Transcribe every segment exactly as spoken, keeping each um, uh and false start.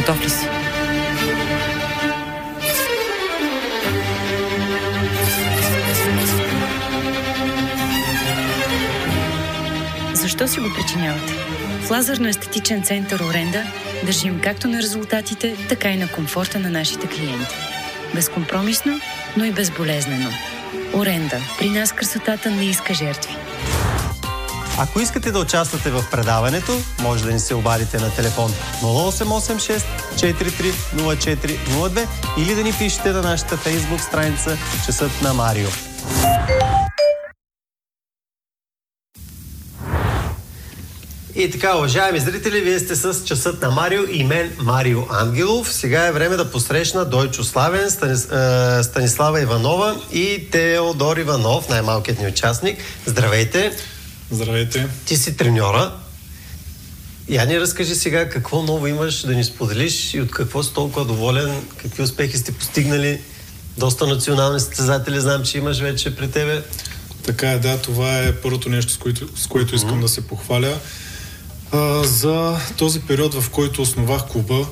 Готов ли си? Защо си го причинявате? В лазерно-естетичен център Оренда държим както на резултатите, така и на комфорта на нашите клиенти. Безкомпромисно, но и безболезнено. Оренда. При нас красотата не иска жертви. Ако искате да участвате в предаването, може да ни се обадите на телефон нула осем осем шест четири три нула четири нула две или да ни пишете на нашата фейсбук страница Часът на Марио. И така, уважаеми зрители, вие сте с Часът на Марио и мен, Марио Ангелов. Сега е време да посрещна Дойчо Славен, Станис... е, Станислава Иванова и Теодор Иванов, най-малкият ни участник. Здравейте! Здравейте! Ти си треньора. Я ни разкажи сега какво ново имаш да ни споделиш и от какво си толкова доволен, какви успехи сте постигнали. Доста национални състезатели знам, че имаш вече при тебе. Така е, да, това е първото нещо, с което, с което искам mm-hmm. да се похваля. А, за този период, в който основах клуба,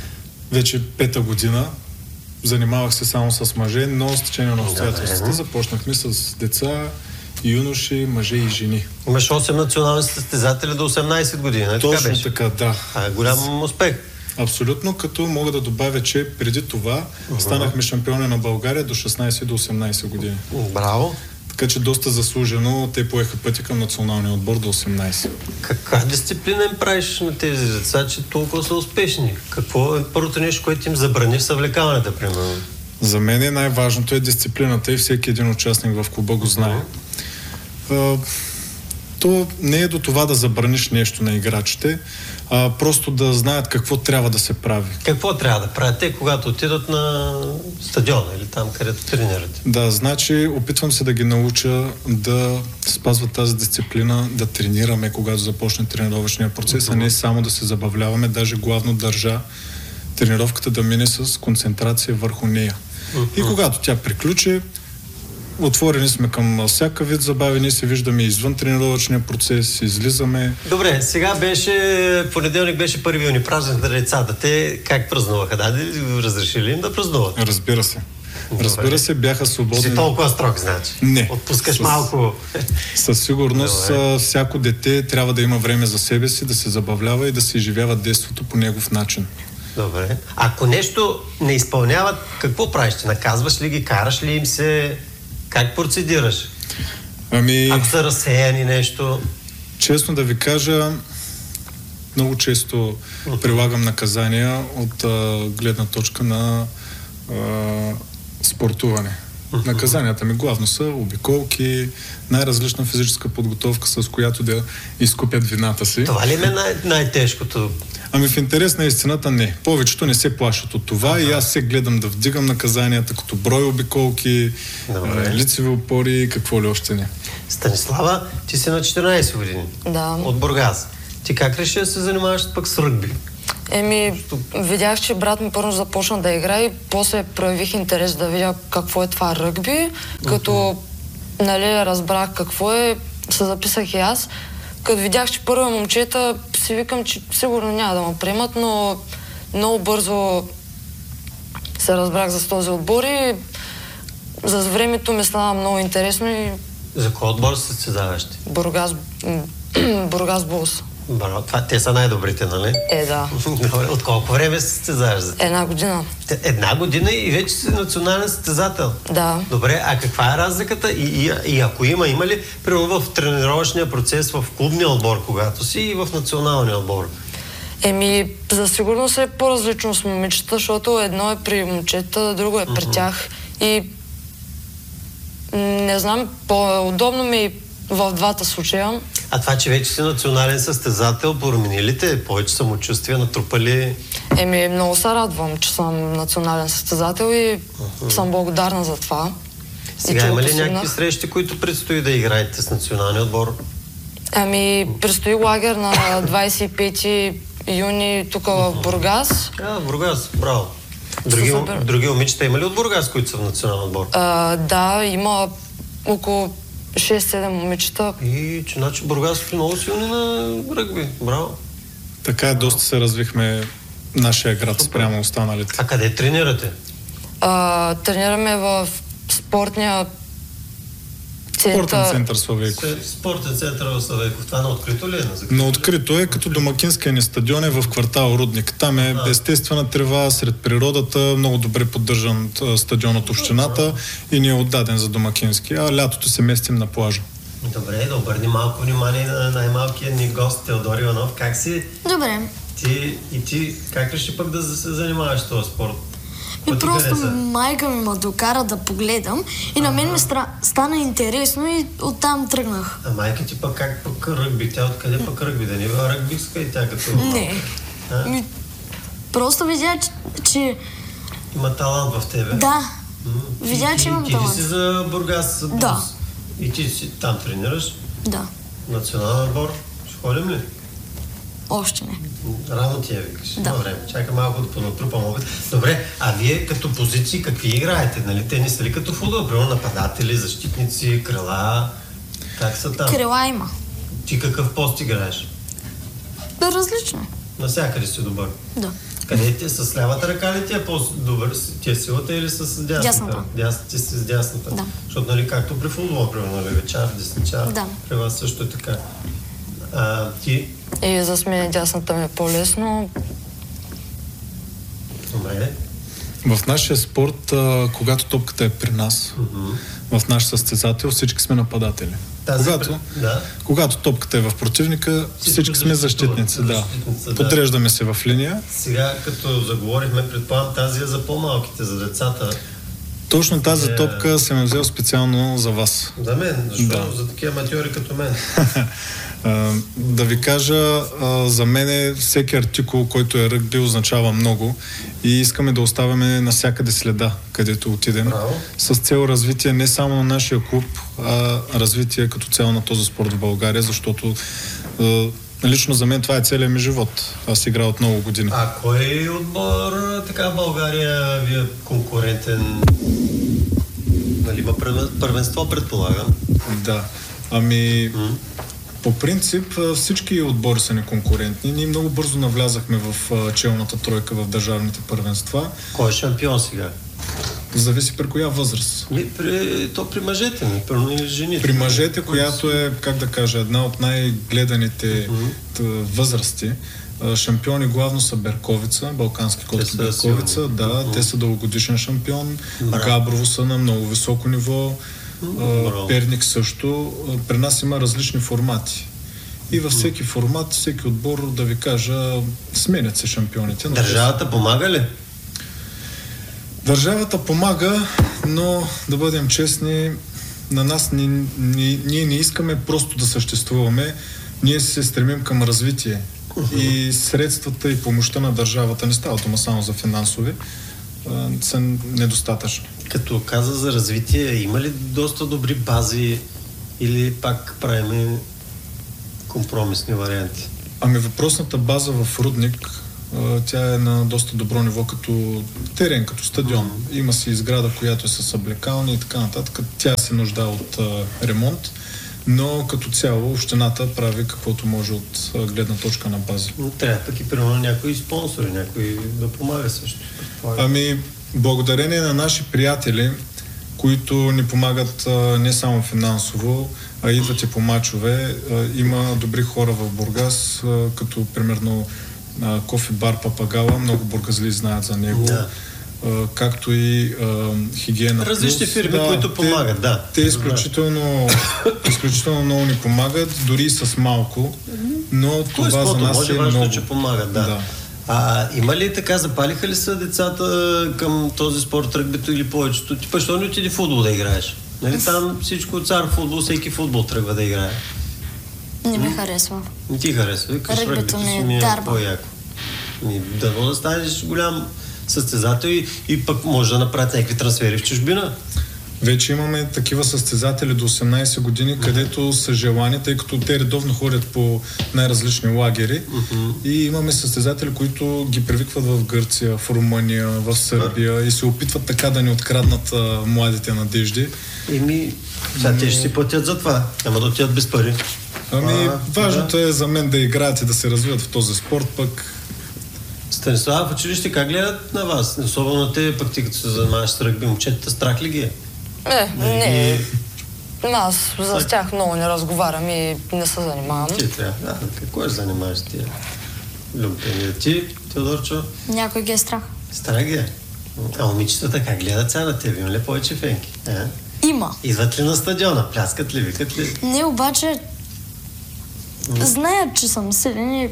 вече пета година, занимавах се само с мъже, но с течение на обстоятелствата започнахме с деца, юноши, мъже и жени. Имаш осем национални състезатели до осемнайсет години, не Точно така беше? така, да. А, голям успех. Абсолютно, като мога да добавя, че преди това uh-huh. станахме шампиони на България до шестнайсет до осемнайсет години. Браво! Така че доста заслужено те поеха пътя към националния отбор до осемнайсет. Каква дисциплина им правиш на тези деца, че толкова са успешни? Какво е първото нещо, което им забрани в съвлекаването, примерно? За мен е най-важното е дисциплината и всеки един участник в клуба го знае. Uh-huh. А, то не е до това да забраниш нещо на играчите, а просто да знаят какво трябва да се прави. Какво трябва да правят те, когато отидат на стадиона или там, където тренират? Да, значи опитвам се да ги науча да спазват тази дисциплина, да тренираме, когато започне тренировъчния процес, uh-huh. а не само да се забавляваме. Даже главно държа тренировката да мине с концентрация върху нея. Uh-huh. И когато тя приключи, отворени сме към всяка вид забави, ние се виждаме извън тренировъчния процес, излизаме. Добре, сега беше, понеделник беше първи юни, празник на децата. Те как празнуваха? Да, разрешили им да празнуват? Разбира се. Добре. Разбира се, бяха свободни. Си толкова строг, значи? Не. Отпускаш с... малко. Със сигурност Добре. Всяко дете трябва да има време за себе си, да се забавлява и да се изживява детството по негов начин. Добре. Ако нещо не изпълняват, какво правиш? Ти наказваш ли ги, караш ли им се? Как процедираш? Ами... Ако са разсеяни нещо? Честно да ви кажа, много често прилагам наказания от а, гледна точка на а, спортуване. Uh-huh. Наказанията ми главно са обиколки, най-различна физическа подготовка, с която да изкупят вината си. Това ли е най- най-тежкото? Ами в интерес на истината не. Повечето не се плашат от това uh-huh. и аз се гледам да вдигам наказанията като брой обиколки, а, лицеви опори и какво ли още не. Станислава, ти си на четиринайсет години. Да. От Бургас. Ти как реши да се занимаваш пък с ръгби? Еми, видях, че брат ми първо започна да играе и после проявих интерес да видя какво е това ръгби. Като, uh-huh. нали, разбрах какво е, се записах и аз. Като видях, че първо момчета, си викам, че сигурно няма да ме приемат, но много бързо се разбрах за този отбор и за времето ми стана много интересно и... За кой отбор се състезаваш? Бургас... Бургас Булс. Браво, това, те са най-добрите, нали? Е, да. Добре, от колко време се състезаваш за това? Една година. Една година и вече си национален състезател? Да. Добре, а каква е разликата? И, и, и ако има, има ли примерно в тренировъчния процес в клубния отбор, когато си, и в националния отбор? Еми, за сигурност е по-различно с момичета, защото едно е при момчета, друго е при uh-huh. тях. И не знам, по-удобно ми в двата случая. А това, че вече си национален състезател, промени ли те? Повече самочувствие натрупали? Еми, много се радвам, че съм национален състезател и uh-huh. съм благодарна за това. Сега има ли някакви срещи, които предстои да играете с националния отбор? Ами, предстои лагер на двайсет и пети юни тук в Бургас. А, в Бургас, браво. Други, други момичета има ли от Бургас, които са в национален отбор? А, да, има около шест-седем момичета. И че значи Бургас е много силни на ръгби. Браво. Така е, доста се развихме нашия град спрямо останалите. А къде тренирате? А, тренираме в спортния Спортен център. център Славейков. Спортен център в Славейков. Това на открито ли е? На закрито? Но открито е, като домакинския ни стадион е в квартал Рудник. Там е А. естествена трева, сред природата, много добре поддържан а, стадион от общината и ни е отдаден за домакински, а лятото се местим на плажа. Добре, да обърни малко внимание на най-малкия ни гост Теодор Иванов. Как си? Добре. Ти и ти как реши пък да се занимаваш с този спорт? Ми Какво ти просто хареса? майка ми ме докара да погледам и на мен ми стра... стана интересно и оттам тръгнах. А майка ти пък как пък ръгби? Тя откъде пък ръгби? Да не била ръгбистка и тя като... Не. А? Ми, просто видя, че, че... Има талант в тебе. Да. М. Видя, Ти- че имам ти, талант. Ти ли си за Бургас? Бус? Да. И ти си там тренираш? Да. Национален отбор? Ще ходим ли? Още не. Рано ти я викаш. Да. Добре, чакай малко да понатрупам опит. Добре, а вие като позиции какви играете? Нали? Те не са ли като футбол? Примерно нападатели, защитници, крила? Как са там? Крила има. Ти какъв пост играеш? Да, различно е. Навсякъде си добър. Да. Къде ти е? С лявата ръка ли ти е по-добър? Ти е силата или с дясната? Дясната. Дяс, ти си с дясната. Да. Защото, нали, както при футбола, примерно, левичар, десничар, Да. при вас също е така. А, ти? И за мен дясната ми е по-лесно. Добре. В нашия спорт, а, когато топката е при нас, Мгм. в наш състезател, всички сме нападатели. Тази Когато, пр- да. когато топката е в противника, всички сме защитници. Да. защитници, да. Подреждаме се в линия. Сега, като заговорихме, предполагам, тази е за по-малките, за децата. Точно тази Е. топка съм взел специално за вас. За мен, защото Да. за такива аматьори като мен. А, да ви кажа, а, за мен всеки артикул, който е ръгби, означава много и искаме да оставяме навсякъде следа, където отидем. Браво. С цел развитие не само на нашия клуб, а развитие като цяло на този спорт в България, защото а, лично за мен това е целият ми живот. Аз играя от много години. А кой отбор така в България ви е конкурентен? Нали има превен- първенство, предполагам. Да. Ами, М? по принцип а, всички отбори са неконкурентни. Ние много бързо навлязахме в а, челната тройка в държавните първенства. Кой е шампион сега? Зависи при коя възраст. Ми, при, то при мъжете, ми, при, или жените. При мъжете, Които която е, как да кажа, една от най-гледаните Мгм. т- възрасти, а, шампиони главно са Берковица, балкански котки са Берковица, силни. да, Мгм. те са дългогодишен шампион, Браво. Габрово са на много високо ниво, а, Браво. Перник също. А, При нас има различни формати. И във всеки формат, всеки отбор, да ви кажа, сменят се шампионите. но те са- Държавата помага ли? Държавата помага, но да бъдем честни, на нас ни, ни, ние не искаме просто да съществуваме, ние се стремим към развитие. И средствата и помощта на държавата, не става дума само за финансови, а, са недостатъчни. Като каза за развитие, има ли доста добри бази или пак правим компромисни варианти? Ами въпросната база в Рудник, а, тя е на доста добро ниво като терен, като стадион. Има си изграда, която е с облекални и така нататък. Тя се нуждае от а, ремонт, но като цяло общината прави каквото може от а, гледна точка на бази. Но трябва пък и примерно някои спонсори, някой да помага също. предполагам. Ами, благодарение на наши приятели, които ни помагат а, не само финансово, а идват и по мачове. А, има добри хора в Бургас, а, като примерно а, кофе бар Папагала, много бургазли знаят за него. Да. А, както и а, Хигиена Различни Плюс. фирми, които помагат, да. Те изключително, изключително много ни помагат, дори и с малко, но Кой това за спото нас може, е важно, много. че помагат, да. Да. А има ли така, запалиха ли са децата към този спорт, ръгбито или повечето? Ти пък, що не отиди в футбол да играеш? Нали там всичко цар футбол, всеки футбол тръгва да играе. Не ми харесва. Не ти харесва. Викаш, Ръгбито ръгбито ми си е ми е дарба. по-яко. Ми, дано да станеш голям състезател и, и пък може да направят някакви трансфери в чужбина. Вече имаме такива състезатели до осемнайсет години, където са желани, тъй като те редовно ходят по най-различни лагери. И имаме състезатели, които ги привикват в Гърция, в Румъния, в Сърбия и се опитват така да ни откраднат а, младите надежди. Еми, сега те ще си платят за това. Ама да отидат без пари. Ами, А, важното е за мен да играят и да се развиват в този спорт, пък Станислав, в училище как гледат на вас? Особено на те, пък ти като се занимаваш с ръгби, момчетата страх ли ги е? Е, Нали не. ги- Аз за тях много не разговарям и не се занимавам. Ти трябва. Да, какво ще занимаваш с тия? Люмпения. Ти, Теодорчо, Някой ги е страх. страх ги е. А момичетата как гледат сега на тебе? Има ли повече фенки? А? Има. Идват ли на стадиона? Пляскат ли? Викат ли? Не, обаче знаят, че съм силен и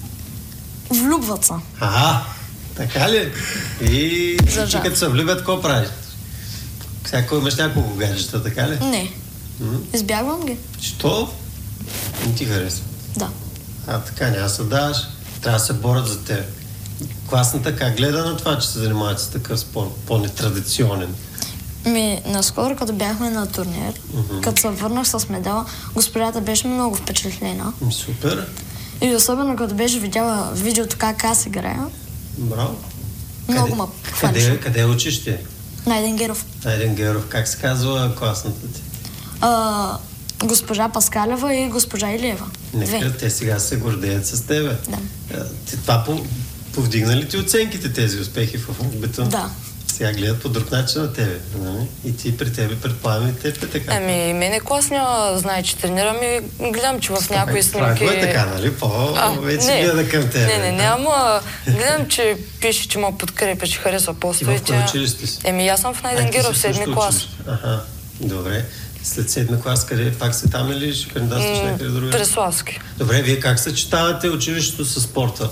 влюбват се. Ага, така ли? И За ти жал. като се влюбят, какво правиш? Всяко имаш няколко гаджета, така ли? Не. М? Избягвам ги. Що? Не ти харесва. Да. А, така, няма да се даваш. Трябва да се борят за теб. Класната как гледа на това, че се занимават с такъв спорт, по-нетрадиционен? Ми, наскоро, като бяхме на турнир, Мгм. като се върнах с медала, госпожата беше много впечатлена. М, Супер. И особено като беше видяла видеото как аз играя, Браво. много Къде- ме Къде, хваляше. къде учиш ти? Найден Геров. Найден Геров. Как се казва класната ти? А, госпожа Паскалева и госпожа Илиева. Нека Две. те сега се гордеят с тебе. Да. А, Ти, това по, повдигна ли ти оценките тези успехи в рugbyто? Да. Сега гледат по друг начин на тебе. Нали? И ти при тебе предполагам и теб е така. Ами, мене класния знае, че тренирам и гледам, че в някои Правилно снимки... е така, нали? По, А, вече не. гледа към тебе. Не, не, не, ама гледам, че пише, че ме подкрепя, че харесва И постовете. в кое училище си? Еми, аз съм в Найден А, ти Геров, си седми също клас. училище. Аха, добре. След седми клас, къде? Пак си там или ще кандидатстваш М, някъде другаде? Преславски. Добре, вие как съчетавате училището с спорта?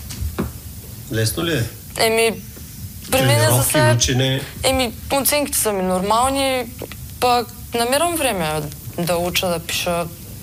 Лесно ли е? Еми, при мен е за Тренировки, сега... учене. Еми, оценките са ми нормални, пък намирам време да уча, да пиша.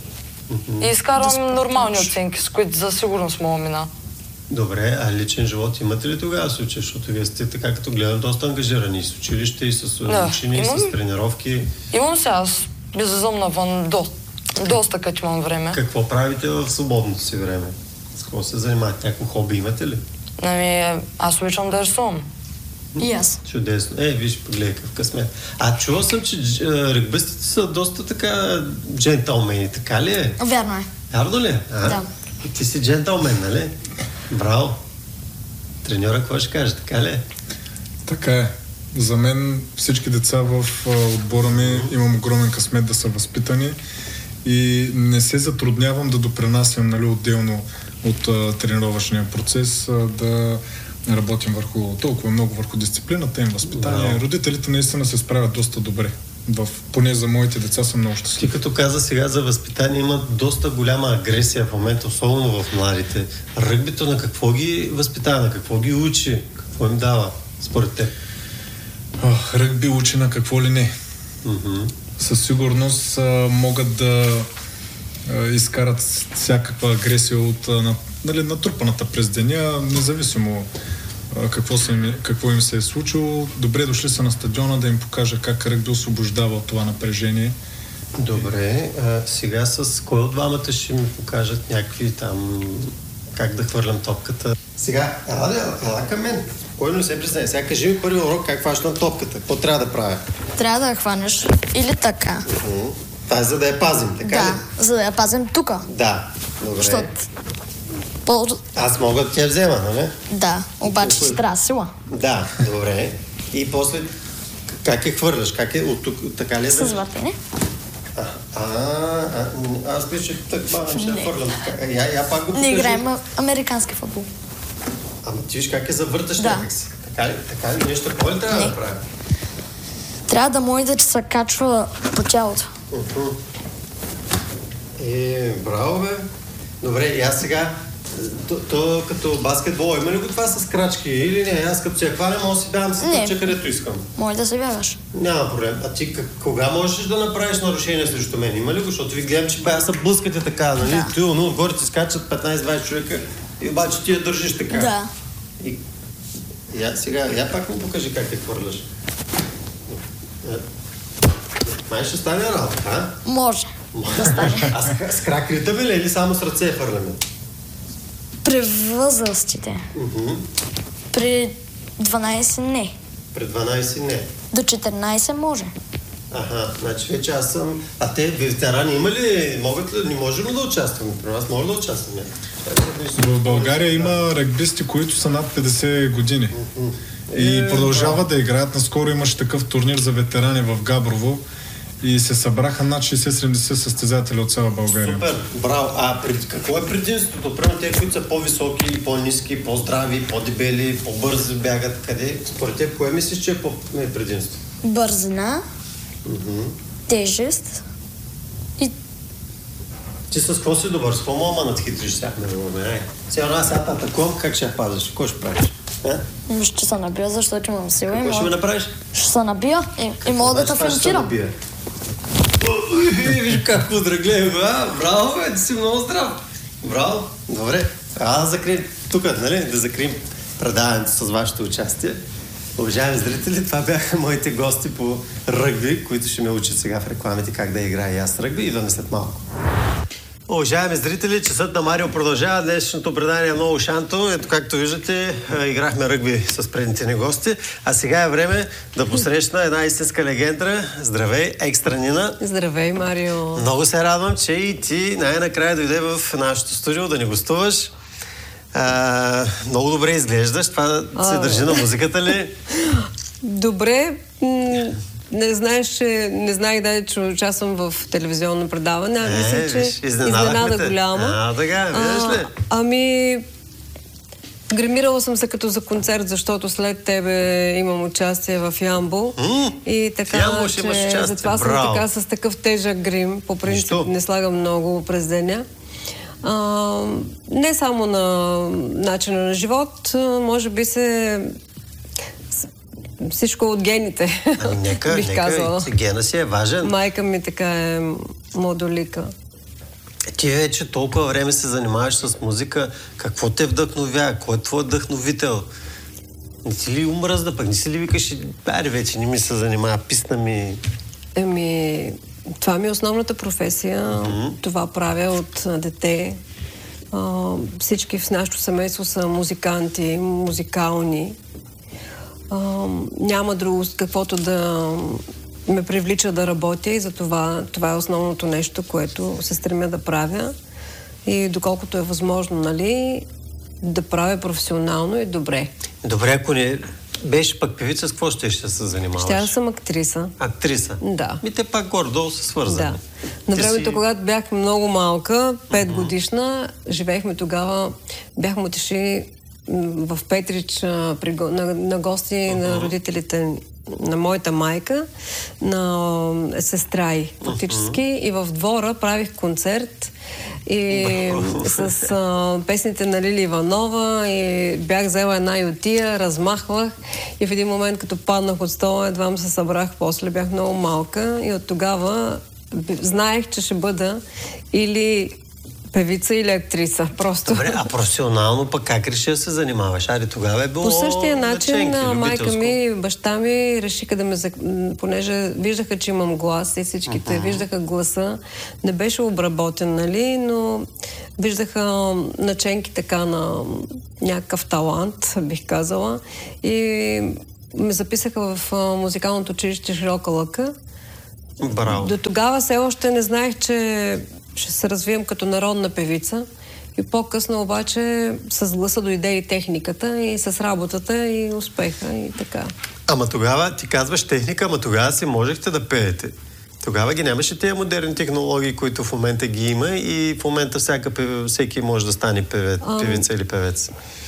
И изкарвам нормални оценки, с които за сигурност мога мина. Добре, а личен живот имате ли тогава случай? Защото вие сте така, като гледам, доста ангажирани и с училище, и с Да, учени, и имам. с тренировки. Имам се, аз излизам навън до, доста като имам време. Какво правите в свободното си време? С какво се занимавате? Някакво хоби имате ли? Ами, аз обичам да рисувам. И аз. Чудесно. Е, виж, погледай какъв късмет. А чувал съм, че дж- ръгбистите са доста така джентълмени, така ли е? Вярно е. Вярно ли е? А? Да. И ти си джентълмен, нали? Браво. Треньора, какво ще каже, така ли е? Така е. За мен всички деца в а, отбора ми имам огромен късмет да са възпитани и не се затруднявам да допринасям, нали, отделно от а, тренировъчния процес, а, да работим върху толкова много върху дисциплината им, възпитание. Браво. Родителите наистина се справят доста добре. В, поне за моите деца съм много Ти щастлив. като каза сега за възпитание, има доста голяма агресия в момента, особено в младите. Ръгбито на какво ги възпитава, на какво ги учи, какво им дава, според теб? Ах, ръгби учи на какво ли не. Мгм. Със сигурност а, могат да а, изкарат всякаква агресия от а, на, нали, натрупаната през деня, независимо а, какво, са им, какво им се е случило. Добре дошли са на стадиона да им покажа как ръгби освобождава от това напрежение. Добре, а, сега с кой от двамата ще ми покажат някакви там как да хвърлям топката? Сега, ела, ела, ела към мен. Кой не се признае? Сега кажи ми първи урок как хващам топката. Какво трябва да правя? Трябва да я хванеш или така. М, Това е за да я пазим, така Да, ли? за да я пазим тука. Да. Добре. Защото по... Аз мога да ти я взема, нали? Да, обаче ще трябва сила. Да, добре. И после как я хвърляш? Как е от тук? Така ли е? С въртене. А, а, а, аз мисля, че так бавам, ще я Не. хвърлям. Така. Я, я пак го Не покажи. играем а- американски футбол. Ама ти виж как я завърташ Да. някак си. Така ли? Така ли? Нещо по-ли трябва Не. да правя? Трябва да може да се качва по тялото. Уху. Е, браво, бе. Добре, и аз сега, то, то като баскетбол, има ли го това с крачки или не? Аз като се я хваля, мога да си давам се Не. тъпча където искам. Може да се бягаш. Няма проблем. А ти как, кога можеш да направиш нарушение срещу мен? Има ли го? Защото ви гледам, че бая са блъскате така, нали? Да. Ти, но отгоре ти скачат петнайсет-двайсет човека и обаче ти я държиш така. Да. И, я, сега, я пак ми покажи как я хвърляш. Е, Май ще стане работа, а? Може да стане. А с, с крак ритаме ли или само с ръце хвърляме? При възрастите. Уху. При дванайсет не. Пред дванайсет не. До четиринайсет може. Аха, значи вече аз съм... А те ветерани има ли? Могат ли? Не можем ли да участваме? При нас може да участваме. В България има ръгбисти, които са над петдесет години. И продължават да играят. Наскоро имаше такъв турнир за ветерани в Габрово и се събраха над шейсет-седемдесет състезатели от цяла България. Супер, браво. А пред, какво е предимството? Примерно те, които са по-високи, по-ниски, по-здрави, по-дебели, по-бързи бягат. Къде? Според теб, кое мислиш, че е по-предимство? Бързина, Mm-hmm. тежест и... Ти с какво си добър? С какво мога надхитриш сега? Сега аз сега атакувам, как ще я пазиш? Какво ще правиш? А? Ще се набия, защото имам сила и Какво ще мога... ми направиш? Ще се набия и, и мога да те финтирам. Виж как подраглеем, а? Браво, бе, ти си много здрав. Браво, добре. А да закрием тук, нали? Да закрием предаването с вашето участие. Уважаеми зрители, това бяха моите гости по ръгби, които ще ме учат сега в рекламите как да играя и аз ръгби. Идваме след малко. Уважаеми зрители, часът на Марио продължава. Днешното предание е много шанто. Ето, както виждате, играхме ръгби с предните ни гости. А сега е време да посрещна една истинска легенда. Здравей, Екстра Нина. Здравей, Марио. Много се радвам, че и ти най-накрая дойде в нашото студио да ни гостуваш. А, много добре изглеждаш. Това а... се държи на музиката ли? Добре. Не знаеш, че не знаех да, че участвам в телевизионно предаване. А мисля, е, че виж, изненада голяма. А, така, виждаш ли? А, ами... Гримирала съм се като за концерт, защото след тебе имам участие в Ямбол. М-м, и така, Ямбол ще имаш участие. Затова съм Браво. така с такъв тежък грим. По принцип Нищо. Не слагам много през деня. А, не само на начина на живот, може би се... Всичко от гените, ами нека, бих нека, казала. Гена си е важен. Майка ми така е модолика. Ти вече толкова време се занимаваш с музика. Какво те вдъхновя? Кой е твой вдъхновител? Не ти ли умръзна, пък не си ли викаш, аре вече не ми се занимава, писна ми... Еми, това ми е основната професия. Mm-hmm. Това правя от дете. А, всички в нашото семейство са музиканти, музикални. Uh, няма друго каквото да ме привлича да работя и затова това е основното нещо, което се стремя да правя и доколкото е възможно, нали, да правя професионално и добре. Добре, ако не беше пък певица, с какво ще ще се занимаваш? Ще аз съм актриса. Актриса? Да. Ми те пак горе-долу са свързани. Да. На времето, си... когато бях много малка, пет годишна, живеехме тогава, бяхме отишли в Петрич при, на, на гости uh-huh. на родителите на моята майка, на сестра й, фактически. Uh-huh. И в двора правих концерт и с а, песните на Лили Иванова и бях взела една ютия, размахвах и в един момент, като паднах от стола, едва му се събрах после, бях много малка и от тогава знаех, че ще бъда или певица или актриса, просто. Добре, а професионално пък как реши да се занимаваш? Аре, тогава е било... По същия начин наченки, майка ми и баща ми решиха да ме... Понеже виждаха, че имам глас и всичките uh-huh. виждаха гласа. Не беше обработен, нали, но виждаха наченки така на някакъв талант, бих казала. И ме записаха в музикалното училище Широка лъка. Браво. До тогава все още не знаех, че ще се развием като народна певица и по-късно обаче с гласа дойде и техниката и с работата и успеха и така. Ама тогава ти казваш техника, ама тогава си можехте да пеете. Тогава ги нямаше тези модерни технологии, които в момента ги има и в момента всяка, всеки може да стане певец, певица а... или певец.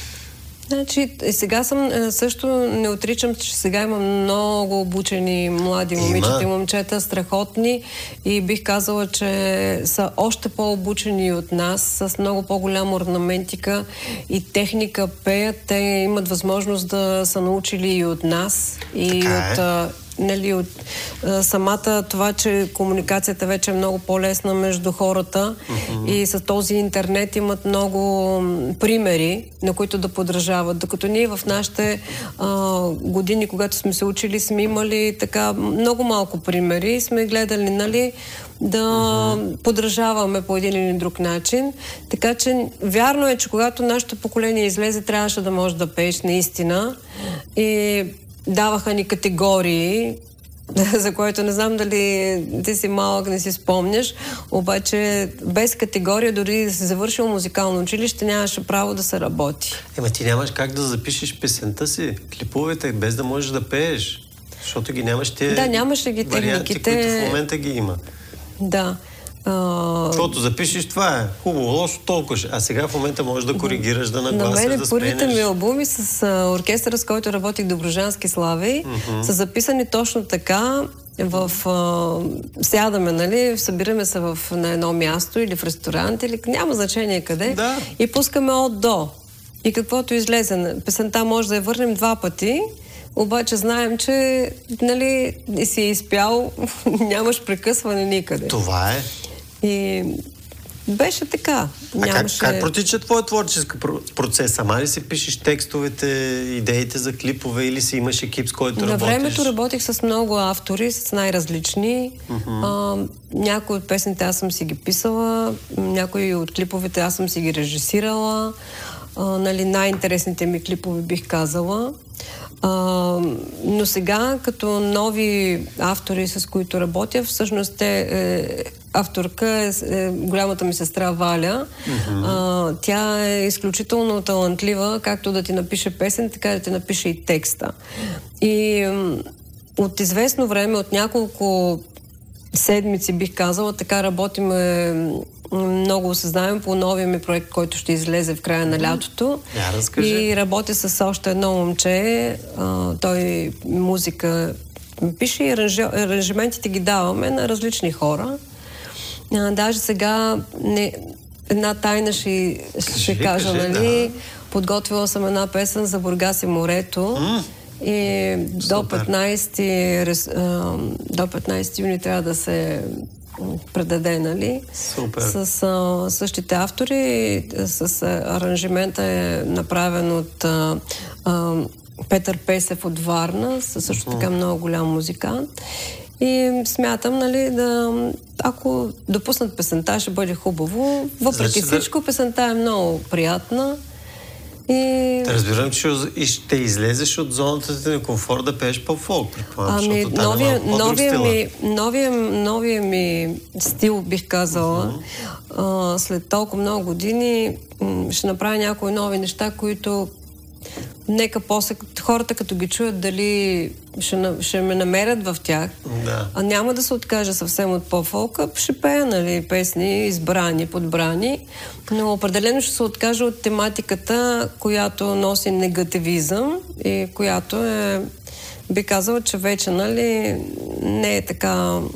Значи, сега съм, също не отричам, че сега има много обучени млади момичета и момчета, страхотни и бих казала, че са още по-обучени от нас, с много по-голяма орнаментика и техника пеят. Те имат възможност да са научили и от нас, и от... Е. Нали, от а, самата това, че комуникацията вече е много по-лесна между хората uh-huh. и с този интернет имат много м, примери, на които да подражават. Докато ние в нашите а, години, когато сме се учили, сме имали така много малко примери и сме гледали, нали, да uh-huh. подражаваме по един или друг начин. Така че вярно е, че когато нашето поколение излезе, трябваше да може да пееш наистина и даваха ни категории за което не знам дали ти си малък, не си спомняш, обаче без категория, дори да си завършил музикално училище, нямаше право да се работи. Ема ти нямаш как да запишеш песента си, клиповете, без да можеш да пееш, защото ги нямаш те да, нямаше ги варианти, техниките, които в момента ги има. Да. Uh... Защото запишеш, това е хубаво, лошо, толкова. А сега в момента можеш да коригираш, да нагласиш, на мен да първите спенеш. ми албуми с а, оркестъра, с който работих, Добруджански слави, mm-hmm. са записани точно така. В, а, сядаме, нали, събираме се в, на едно място или в ресторант, или няма значение къде, да. И пускаме от до. И каквото излезе, песента може да я върнем два пъти, обаче знаем, че, нали, си е изпял, нямаш прекъсване никъде. Това е. И беше така. А Нямаше... как, как протича твой творчески процес? Сама ли си пишеш текстовете, идеите за клипове или си имаш екип, с който На работиш? На времето работих с много автори, с най-различни. Uh-huh. А, някои от песните аз съм си ги писала, някои от клиповете аз съм си ги режисирала. А, нали, най-интересните ми клипове бих казала. А, но сега, като нови автори, с които работя, всъщност те, е, авторка е, е голямата ми сестра Валя. Mm-hmm. А, тя е изключително талантлива, както да ти напише песен, така да ти напише и текста. И от известно време, от няколко седмици, бих казала, така работиме много осъзнаем по новия ми проект, който ще излезе в края на лятото. Я, и работя с още едно момче. А, той музика пише и аранж... аранжиментите ги даваме на различни хора. А, даже сега не... една тайна ще, ще кажи, кажа, кажи, нали? Да. Подготвила съм една песен за Бургас и морето. Mm. И до петнайсети, до петнайсети юни трябва да се предаде, нали? Супер. С а, същите автори, с а, аранжимента е направен от а, а, Петър Песев от Варна, също така много голям музикант. И смятам, нали, да... Ако допуснат песента, ще бъде хубаво. Въпреки значи, всичко, песента е много приятна. И... Да, разбирам, че ще излезеш от зоната ти на комфорт да пееш по-фолк. Ами, новия, новия, ми, новия, новия ми стил, бих казала, uh-huh. а, след толкова много години м- ще направя някои нови неща, които нека после хората като ги чуят дали ще, ще ме намерят в тях. Да. А няма да се откажа съвсем от по-фолка. Ще пея, нали, песни избрани, подбрани, но определено ще се откажа от тематиката, която носи негативизъм и която е, би казала, че вече, нали, не е така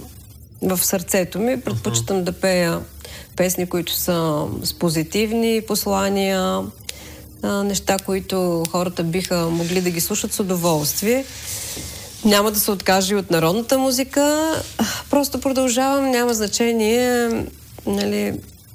в сърцето ми. Предпочитам uh-huh. да пея песни, които са с позитивни послания, неща, които хората биха могли да ги слушат с удоволствие. Няма да се откаже от народната музика. Просто продължавам, няма значение, нали,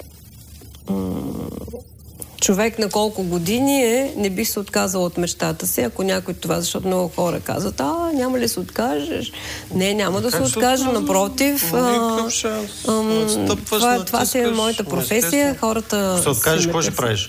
м- човек на колко години е, не бих се отказала от мечтата си, ако някой това, защото много хора казват, а, няма ли се откажеш? Не, няма да се откажа, напротив. А, а, това това си е моята професия. Хората... Се откажеш, какво ще правиш?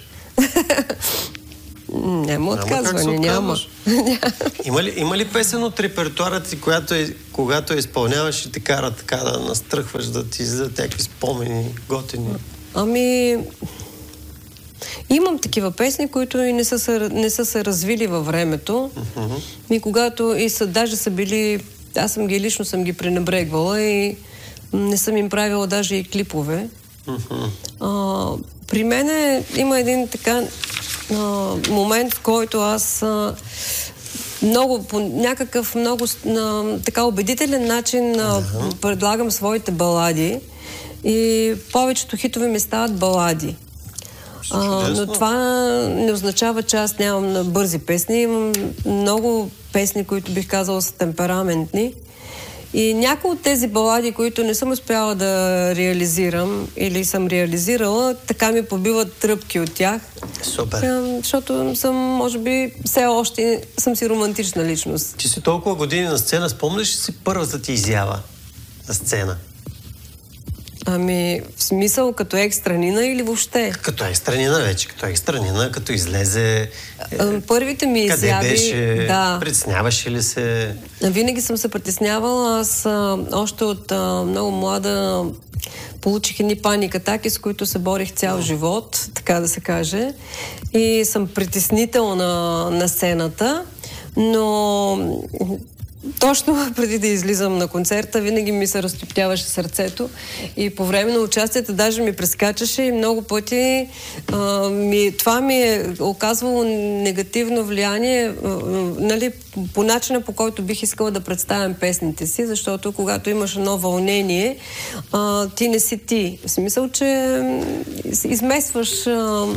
Няма отказване, няма. Има ли, има ли песен от репертуара ти, която е, когато я изпълняваш и те кара така да настръхваш, да ти излизат някакви спомени, готини? Ами... Имам такива песни, които и не са се, не са се развили във времето. Uh-huh. И когато и са, даже са били... Аз съм ги лично съм ги пренебрегвала и не съм им правила даже и клипове. Uh-huh. А, при мен има един така а, момент, в който аз а, много, по някакъв много а, така убедителен начин а, uh-huh. предлагам своите балади и повечето хитове ми стават балади. А, но това не означава, че аз нямам на бързи песни. Имам много песни, които бих казала са темпераментни. И някои от тези балади, които не съм успяла да реализирам или съм реализирала, така ми побиват тръпки от тях. Супер. А, защото съм, може би, все още съм си романтична личност. Ти си толкова години на сцена, спомняш ли си първата ти изява на сцена? Ами, в смисъл като екстранина или въобще? Като екстранина вече, като екстранина, като излезе... А, първите ми къде изяви... беше? Да. Притесняваше ли се? Винаги съм се притеснявала. Аз а, още от а, много млада получих едни паникатаки, с които се борих цял живот, така да се каже. И съм притеснител на, на сцената, но точно преди да излизам на концерта, винаги ми се разтоптяваше сърцето и по време на участията даже ми прескачаше и много пъти а, ми, това ми е оказвало негативно влияние, а, нали, по начина, по който бих искала да представям песните си, защото когато имаш едно вълнение, а, ти не си ти. В смисъл, че измесваш а,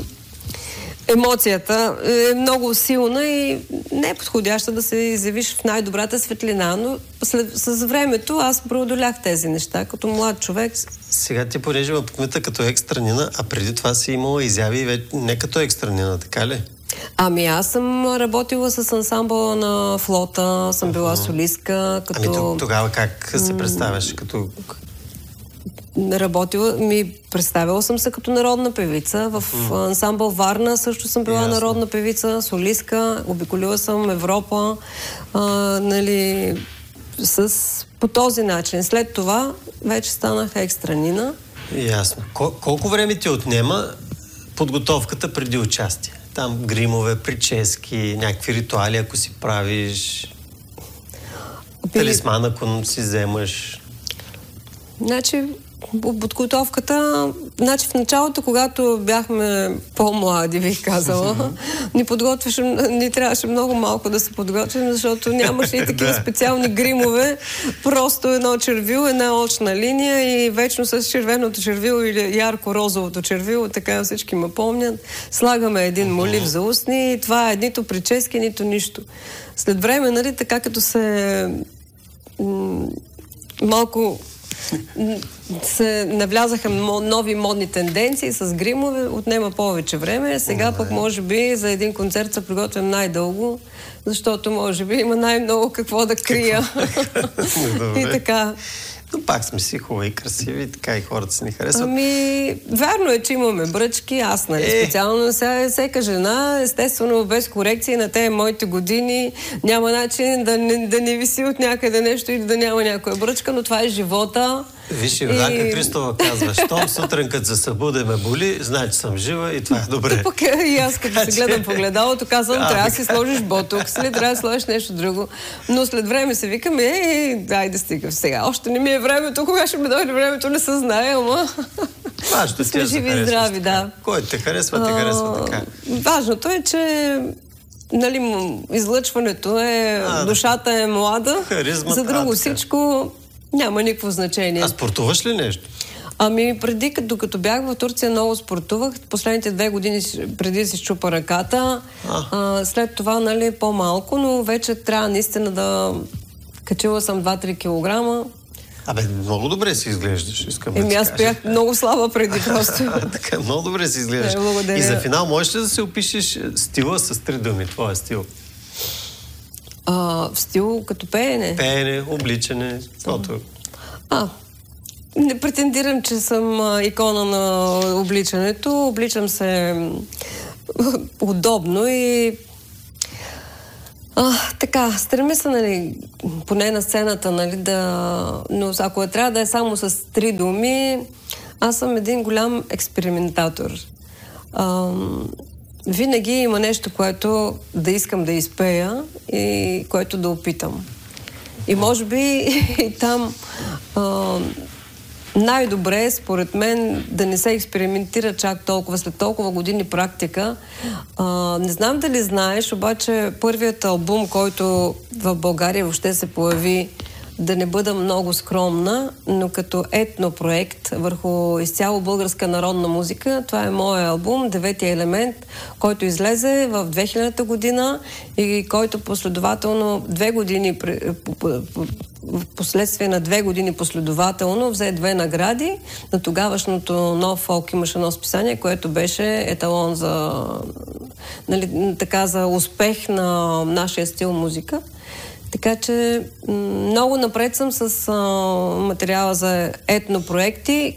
емоцията е много силна и не е подходяща да се изявиш в най-добрата светлина, но след, с времето аз преодолях тези неща като млад човек. Сега ти понеже ме покмита като екстранина, а преди това си имала изяви не като екстранина, така ли? Ами аз съм работила с ансамбъла на Флота, съм била солистка. Като... Ами тогава как се представяш? Като... Работила, ми представила съм се като народна певица. В mm. ансамбъл Варна също съм била Ясно. народна певица, солистка. Обиколила съм Европа, а, нали, с, по този начин. След това вече станах екстранина. Ясно. Кол- колко време ти отнема подготовката преди участие? Там гримове, прически, някакви ритуали, ако си правиш, талисман, ако си вземаш. Значи, подготовката, значи в началото, когато бяхме по-млади, бих казала, ни подготвяше, ни трябваше много малко да се подготвим, защото нямаше и такива специални гримове. Просто едно червило, една очна линия и вечно с червеното червило или ярко-розовото червило, така всички ме помнят. Слагаме един молив за устни и това е нито прически, нито нищо. След време, нали, така като се м- малко се навлязаха нови модни тенденции с гримове, отнема повече време. Сега пък може би за един концерт се приготвям най-дълго, защото може би има най-много какво да крия. И така. Но пак сме си хубави и красиви, така и хората си ни харесват. Ами, вярно е, че имаме бръчки, аз, нали, е. специално сега всека жена, естествено, без корекции на тези моите години, няма начин да не, да не виси от някъде нещо и да няма някоя бръчка, но това е живота. Виж, Йорданка и... Христова казва, щом сутрин като се събуде ме боли, значи съм жива и това е добре. То пък и аз като се гледам по гледалото, казвам, трябва да си сложиш ботокс, или трябва да сложиш нещо друго. Но след време се викаме, ей, дай да стига сега. Още не ми е времето, кога ще ми дойде времето, не се знае, ама... Важното сме живи и здрави, да. Кой те харесва, те харесва така. Важното е, че нали, излъчването е, а, душата е млада, харизмата, за друго всичко няма никакво значение. А спортуваш ли нещо? Ами преди, докато бях в Турция, много спортувах. Последните две години преди да си щупа ръката. А. А, след това, нали, по-малко, но вече трябва наистина да... Качила съм два-три килограма. Абе, много добре си изглеждаш, искам Еми, да ти аз бях много слаба преди просто. Така, много добре си изглеждаш. Не, и за финал, можеш ли да се опишеш стила с три думи? Твоя стил? А, в стил като пеене? Пеене, обличане, каквото. А, не претендирам, че съм а, икона на обличането. Обличам се удобно и а, така, стремя се, нали, поне на сцената, нали, да... Но ако трябва да е само с три думи, аз съм един голям експериментатор. А, винаги има нещо, което да искам да изпея и което да опитам. И може би и там а, най-добре, според мен, да не се експериментира чак толкова, след толкова години практика. А, не знам дали знаеш, обаче първият албум, който в България въобще се появи, да не бъда много скромна, но като етнопроект върху изцяло българска народна музика. Това е моят албум, Деветия елемент, който излезе в две хилядната година и който последователно две години, в последствие на две години последователно взе две награди. На тогавашното Нов фолк имаше едно списание, което беше еталон за, нали, така, за успех на нашия стил музика. Така че много напред съм с а, материала за етнопроекти,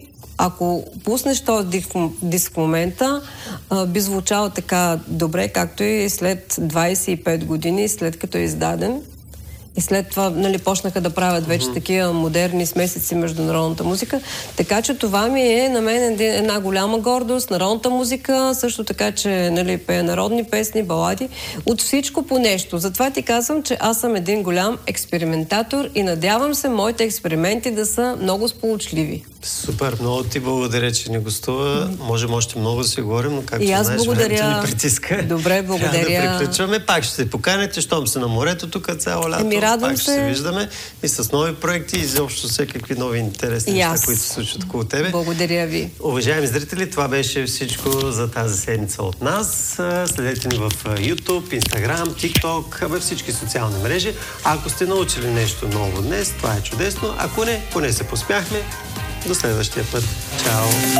ако пуснеш този диск, диск в момента, а, би звучал така добре, както и след двайсет и пет години, след като е издаден. И след това, нали, почнаха да правят вече mm-hmm. такива модерни смесици между народната музика. Така че това ми е на мен една голяма гордост. Народната музика, също така, че, нали, пея народни песни, балади. От всичко по нещо. Затова ти казвам, че аз съм един голям експериментатор и надявам се моите експерименти да са много сполучливи. Супер, много ти благодаря, че ни гостува. Mm-hmm. Можем още много да си говорим, но както и аз знаеш, благодаря. времето ни притиска. Добре, благодаря. Трябва да приключваме. Пак ще се поканите, щом се на морето, тук цяло лято. Еми, радвам пак ще се. се виждаме и с нови проекти и изобщо всякакви нови интересни неща, които се случват около тебе. Благодаря ви. Уважаеми зрители, това беше всичко за тази седмица от нас. Следете ни в YouTube, Instagram, TikTok, във всички социални мрежи. А ако сте научили нещо ново днес, това е чудесно. Ако не, поне се посмяхме. До следващия път. Чао!